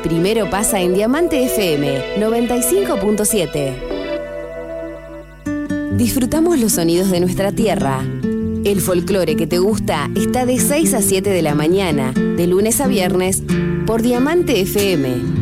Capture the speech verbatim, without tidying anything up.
Primero pasa en Diamante F M noventa y cinco punto siete. Disfrutamos los sonidos de nuestra tierra. El folclore que te gusta está de seis a siete de la mañana, de lunes a viernes, por Diamante F M.